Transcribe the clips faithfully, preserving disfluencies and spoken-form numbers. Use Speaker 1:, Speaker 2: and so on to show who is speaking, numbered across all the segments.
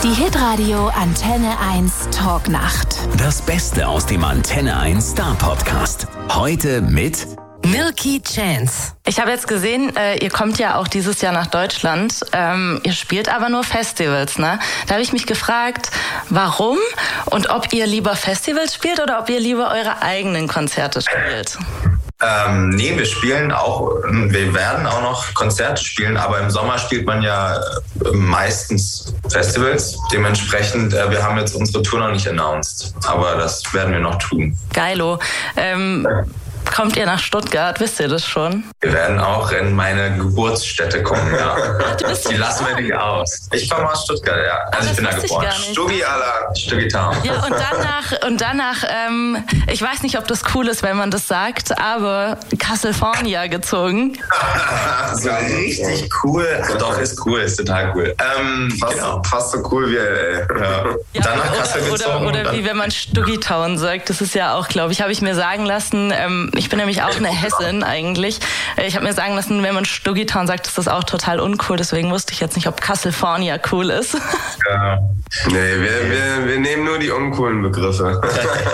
Speaker 1: Die Hitradio Antenne eins Talknacht.
Speaker 2: Das Beste aus dem Antenne eins Star Podcast. Heute mit
Speaker 3: Milky Chance.
Speaker 4: Ich habe jetzt gesehen, äh, ihr kommt ja auch dieses Jahr nach Deutschland. Ähm, ihr spielt aber nur Festivals, ne? Da habe ich mich gefragt, warum und ob ihr lieber Festivals spielt oder ob ihr lieber eure eigenen Konzerte spielt.
Speaker 5: Ähm, nee, wir spielen auch, wir werden auch noch Konzerte spielen, aber im Sommer spielt man ja meistens Festivals. Dementsprechend, äh, wir haben jetzt unsere Tour noch nicht announced, aber das werden wir noch tun.
Speaker 4: Geilo. Ähm, kommt ihr nach Stuttgart? Wisst ihr das schon?
Speaker 5: Wir werden auch in meine Geburtsstätte kommen, ja. Die lassen wir nicht aus. Ich komme aus Stuttgart, ja. Also ich bin da geboren. Stuggi à la Stuggi Town.
Speaker 4: Ja, und danach, und danach ähm, ich weiß nicht, ob das cool ist, wenn man das sagt, aber California gezogen.
Speaker 5: So richtig cool. Ach doch, ist cool, ist total cool. Ähm, fast, genau. fast so cool wie L A. Ja.
Speaker 4: Ja,
Speaker 5: dann nach Kassel
Speaker 4: oder,
Speaker 5: gezogen.
Speaker 4: Oder, oder wie wenn man Stuggi Town sagt. Das ist ja auch, glaube ich, habe ich mir sagen lassen, ähm, ich bin nämlich auch eine Hessin eigentlich. Ich habe mir sagen lassen, wenn man Stuggi Town sagt, ist das auch total uncool. Deswegen wusste ich jetzt nicht, ob California cool ist.
Speaker 6: Ja. Nee, wir, wir, wir nehmen nur die uncoolen Begriffe.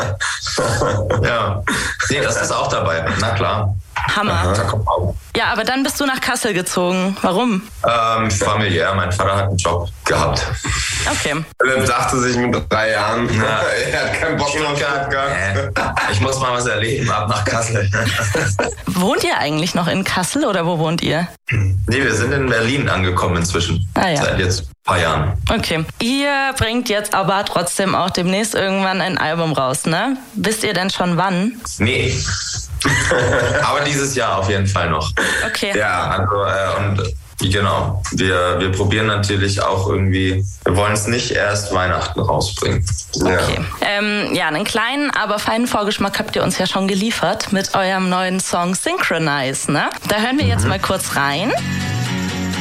Speaker 5: Ja. Nee, das ist auch dabei. Na klar.
Speaker 4: Hammer. Ja, aber dann bist du nach Kassel gezogen. Warum?
Speaker 5: Ähm, familiär. Mein Vater hat einen Job gehabt.
Speaker 4: Okay.
Speaker 6: Philipp dachte sich mit drei Jahren,
Speaker 5: ja.
Speaker 6: er hat keinen Bock mehr gehabt.
Speaker 5: Äh, ich muss mal was erleben, ab nach Kassel.
Speaker 4: Wohnt ihr eigentlich noch in Kassel oder wo wohnt ihr?
Speaker 5: Nee, wir sind in Berlin angekommen inzwischen.
Speaker 4: Ah, ja.
Speaker 5: Seit jetzt ein paar Jahren.
Speaker 4: Okay. Ihr bringt jetzt aber trotzdem auch demnächst irgendwann ein Album raus, ne? Wisst ihr denn schon wann?
Speaker 5: Nee. Aber dieses Jahr auf jeden Fall noch.
Speaker 4: Okay.
Speaker 5: Ja, also äh, und genau, wir, wir probieren natürlich auch irgendwie, wir wollen es nicht erst Weihnachten rausbringen.
Speaker 4: Okay. Ja. Ähm, ja, einen kleinen, aber feinen Vorgeschmack habt ihr uns ja schon geliefert mit eurem neuen Song Synchronize, ne? Da hören wir jetzt mhm. mal kurz rein.